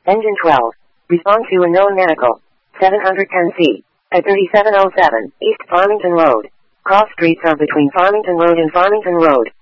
Engine 12. Respond to unknown medical. 710C. At 3707 East Farmington Road. Cross streets are between Farmington Road and Farmington Road.